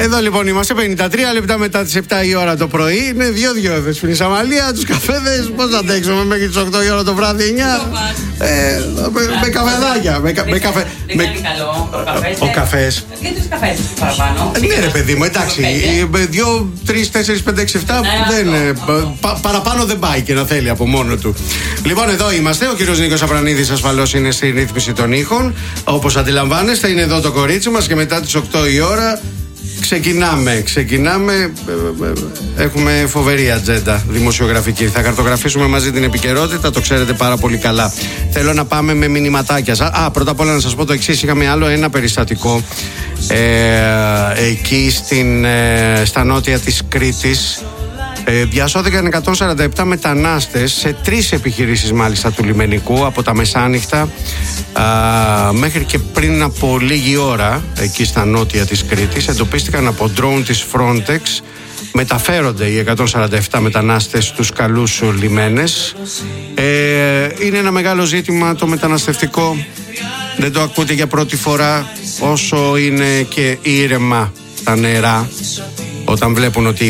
Εδώ λοιπόν είμαστε 53 λεπτά μετά τις 7 η ώρα το πρωί. Είναι 2-2 Δεσποινή Αμαλία. Τους καφέδες πώς θα αντέξουμε μέχρι τις 8 η ώρα το βράδυ 9. Με καφεδάκια. Δεν κάνει καλό ο καφές. Γιατί τους καφές παραπάνω? Ναι ρε παιδί μου, εντάξει. 2, 3, 4, 5, 6, 7 παραπάνω δεν πάει και να θέλει από μόνο του. Λοιπόν, εδώ είμαστε. Ο κύριος Νίκος Απρανίδης ασφαλώς είναι στη ρύθμιση των ήχων. Όπως αντιλαμβάνεστε, είναι εδώ το κορίτσι μας και μετά τις 8 η ώρα ξεκινάμε. Έχουμε φοβερή ατζέντα δημοσιογραφική. Θα καρτογραφήσουμε μαζί την επικαιρότητα, το ξέρετε πάρα πολύ καλά. Θέλω να πάμε με μηνυματάκια. Πρώτα απ' όλα να σας πω το εξής. Είχαμε άλλο ένα περιστατικό εκεί στα νότια της Κρήτης. Διασώθηκαν 147 μετανάστες σε 3 επιχειρήσεις μάλιστα του λιμενικού από τα μεσάνυχτα μέχρι και πριν από λίγη ώρα εκεί στα νότια της Κρήτης. Εντοπίστηκαν από drone της Frontex. Μεταφέρονται οι 147 μετανάστες στους καλούς λιμένες. Είναι ένα μεγάλο ζήτημα το μεταναστευτικό. Δεν το ακούτε για πρώτη φορά. Όσο είναι και ήρεμα τα νερά, όταν βλέπουν ότι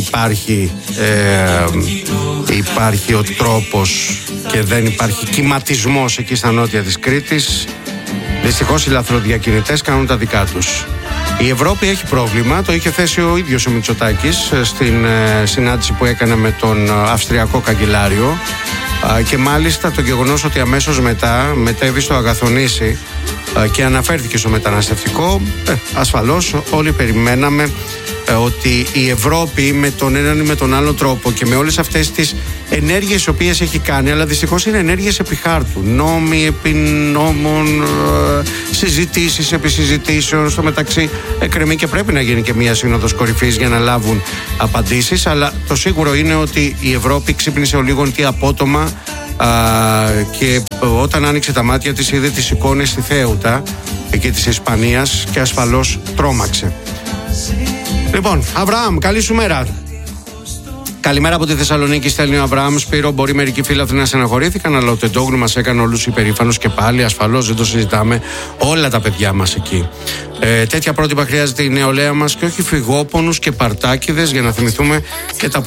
υπάρχει ο τρόπος και δεν υπάρχει κυματισμός εκεί στα νότια της Κρήτης, δυστυχώς οι λαθροδιακινητές κάνουν τα δικά τους. Η Ευρώπη έχει πρόβλημα, το είχε θέσει ο ίδιος ο Μητσοτάκης στην συνάντηση που έκανε με τον Αυστριακό Καγκελάριο και μάλιστα το γεγονός ότι αμέσως μετά μετέβη στο Αγαθονήσι και αναφέρθηκε στο μεταναστευτικό. Ασφαλώς όλοι περιμέναμε ότι η Ευρώπη με τον έναν ή με τον άλλο τρόπο και με όλες αυτές τις ενέργειες τις οποίες έχει κάνει, αλλά δυστυχώς είναι ενέργειες επί χάρτου, νόμοι επί νόμων, συζητήσεις επί συζητήσεων, στο μεταξύ εκκρεμεί και πρέπει να γίνει και μια σύνοδος κορυφής για να λάβουν απαντήσεις, αλλά το σίγουρο είναι ότι η Ευρώπη ξύπνησε ο λίγον τι απότομα και όταν άνοιξε τα μάτια της είδε τις εικόνες στη Θέουτα εκεί της Ισπανίας και ασφαλώς τρόμαξε. Λοιπόν, Αβραάμ, καλή σου μέρα. Καλημέρα από τη Θεσσαλονίκη, στέλνει ο Αβραάμ. Σπύρο, μπορεί μερικοί φίλαθλοι να στεναχωρήθηκαν, αλλά ο Τεντόγλου μας έκανε όλους υπερήφανους και πάλι, ασφαλώς δεν το συζητάμε. Όλα τα παιδιά μας εκεί. Τέτοια πρότυπα χρειάζεται η νεολαία μας και όχι φυγόπονους και παρτάκιδες, για να θυμηθούμε και τα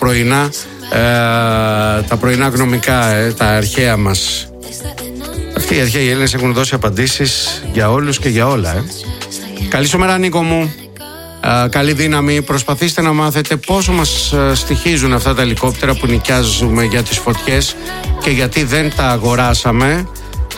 πρωινά γνωμικά, τα αρχαία μας. Αυτοί οι αρχαίοι Έλληνες έχουν δώσει απαντήσεις για όλους και για όλα. Καλή σου μέρα, Νίκο μου. Καλή δύναμη. Προσπαθήστε να μάθετε πόσο μας στοιχίζουν αυτά τα ελικόπτερα που νοικιάζουμε για τις φωτιές και γιατί δεν τα αγοράσαμε.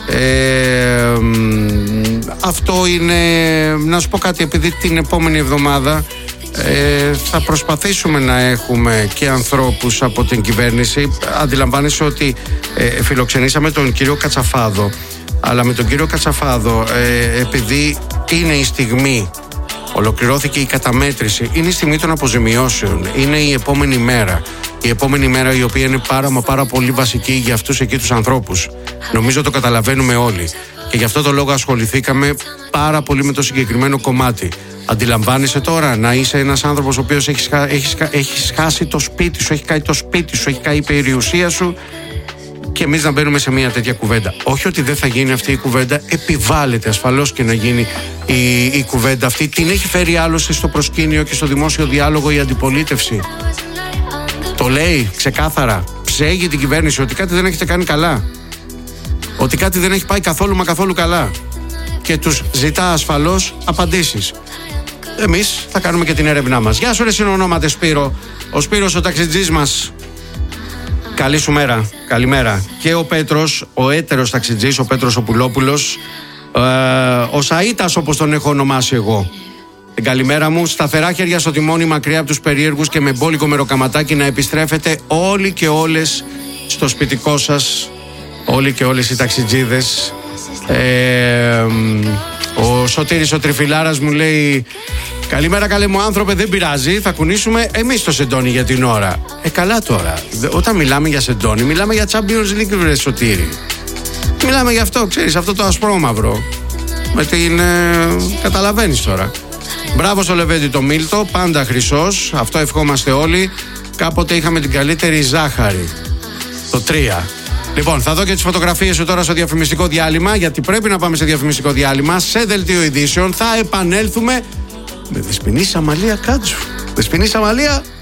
Αυτό είναι, να σου πω κάτι, επειδή την επόμενη εβδομάδα θα προσπαθήσουμε να έχουμε και ανθρώπους από την κυβέρνηση. Αντιλαμβάνεσαι ότι φιλοξενήσαμε τον κύριο Κατσαφάδο, αλλά με τον κύριο Κατσαφάδο επειδή είναι η στιγμή, ολοκληρώθηκε η καταμέτρηση, είναι η στιγμή των αποζημιώσεων, είναι η επόμενη μέρα. Η επόμενη μέρα η οποία είναι πάρα πολύ βασική για αυτούς εκεί τους ανθρώπους. Νομίζω το καταλαβαίνουμε όλοι. Και γι' αυτό το λόγο ασχοληθήκαμε πάρα πολύ με το συγκεκριμένο κομμάτι. Αντιλαμβάνεσαι τώρα να είσαι ένας άνθρωπος ο οποίος έχει χάσει το σπίτι σου, έχει καεί το σπίτι σου, έχει καεί η περιουσία σου, και εμείς να μπαίνουμε σε μια τέτοια κουβέντα. Όχι ότι δεν θα γίνει αυτή η κουβέντα, επιβάλλεται ασφαλώς και να γίνει η κουβέντα αυτή. Την έχει φέρει άλλωστε στο προσκήνιο και στο δημόσιο διάλογο η αντιπολίτευση. Το λέει ξεκάθαρα. Ψέγει την κυβέρνηση ότι κάτι δεν έχετε κάνει καλά. Ότι κάτι δεν έχει πάει καθόλου καλά. Και τους ζητά ασφαλώς απαντήσεις. Εμείς θα κάνουμε και την έρευνά μας. Γεια σου ρε συνονόματε Σπύρο. Ο Σπύρος ο ταξιτζής μας. Καλή σου μέρα. Καλημέρα. Και ο Πέτρος, ο έτερος ταξιτζής, ο Πέτρος ο Πουλόπουλος, ο Σαΐτας όπως τον έχω ονομάσει εγώ. Την καλημέρα μου. Σταθερά χέρια στο τιμόνι, μακριά από τους περίεργους και με μπόλικο μεροκαματάκι, να επιστρέφετε όλοι και όλες στο σπιτικό σας. Όλοι και όλες οι ταξιτζίδες. Ο Σωτήρης ο Τριφυλάρας μου λέει: καλημέρα καλέ μου άνθρωπε, δεν πειράζει, θα κουνήσουμε εμείς το σεντόνι για την ώρα. Καλά τώρα, όταν μιλάμε για σεντόνι μιλάμε για Champions League, βρε Σωτήρη. Μιλάμε για αυτό, ξέρεις, αυτό το ασπρόμαυρο με την... καταλαβαίνεις τώρα. Μπράβο στο Λεβέντη το Μίλτο, πάντα χρυσός, αυτό ευχόμαστε όλοι. Κάποτε είχαμε την καλύτερη ζάχαρη, το 3. Λοιπόν, θα δω και τις φωτογραφίες σου τώρα στο διαφημιστικό διάλειμμα, γιατί πρέπει να πάμε σε διαφημιστικό διάλειμμα. Σε δελτίο ειδήσεων θα επανέλθουμε με Δεσποινή Αμαλία Κάτζου. Δεσποινή Αμαλία.